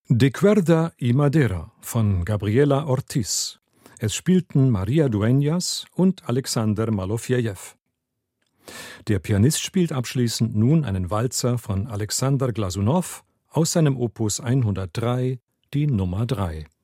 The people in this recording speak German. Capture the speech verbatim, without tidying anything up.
De Cuerda y Madera von Gabriela Ortiz. Es spielten Maria Dueñas und Alexander Malofejew. Der Pianist spielt abschließend nun einen Walzer von Alexander Glasunow aus seinem Opus hundertdrei, die Nummer drei.